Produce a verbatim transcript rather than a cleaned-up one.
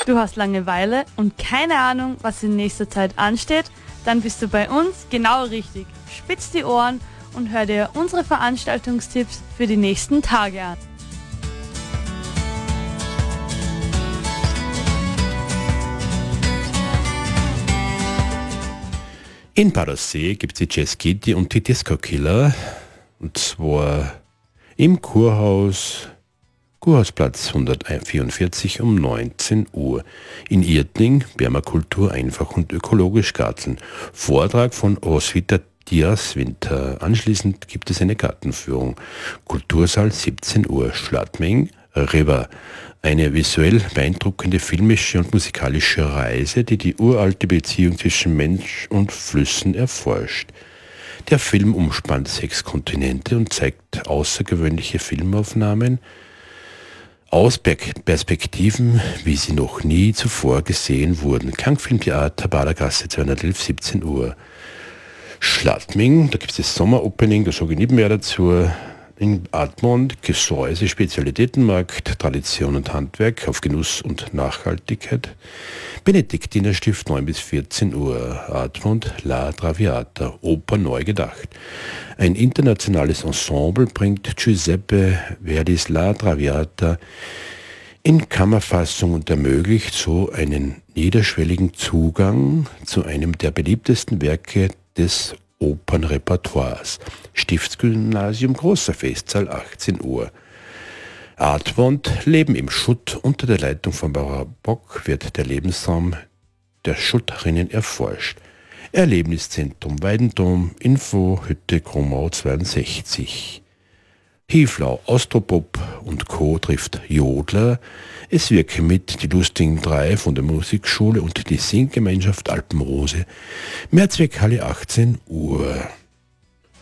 Du hast Langeweile und keine Ahnung, was in nächster Zeit ansteht? Dann bist du bei uns genau richtig. Spitz die Ohren und hör dir unsere Veranstaltungstipps für die nächsten Tage an. In Badersee gibt es die Jazz Kitty und die Disco Killer. Und zwar im Kurhaus, Kurhausplatz hundertvierundvierzig um neunzehn Uhr. In Irtling, Permakultur einfach und ökologisch Garteln. Vortrag von Roswitha Dias-Winter. Anschließend gibt es eine Gartenführung. Kultursaal siebzehn Uhr. Schladming, River. Eine visuell beeindruckende filmische und musikalische Reise, die die uralte Beziehung zwischen Mensch und Flüssen erforscht. Der Film umspannt sechs Kontinente und zeigt außergewöhnliche Filmaufnahmen aus Perspektiven, wie sie noch nie zuvor gesehen wurden. Klangfilmtheater Badergasse zweihundertelf, siebzehn Uhr. Schladming, da gibt es das Sommeropening, da sage ich nicht mehr dazu. In Admont, Gesäuse, Spezialitätenmarkt, Tradition und Handwerk auf Genuss und Nachhaltigkeit. Benediktinerstift neun bis vierzehn Uhr. Admont, La Traviata, Oper neu gedacht. Ein internationales Ensemble bringt Giuseppe Verdis La Traviata in Kammerfassung und ermöglicht so einen niederschwelligen Zugang zu einem der beliebtesten Werke des Opernrepertoires. Stiftsgymnasium, großer Festsaal, achtzehn Uhr. Admont, Leben im Schutt. Unter der Leitung von Barbara Bock wird der Lebensraum der Schutterinnen erforscht. Erlebniszentrum Weidendom, Info, Hütte Kromau zweiundsechzig. Hieflau, Austropop und Co. trifft Jodler. Es wirken mit die lustigen drei von der Musikschule und die Singgemeinschaft Alpenrose. Mehrzweckhalle achtzehn Uhr.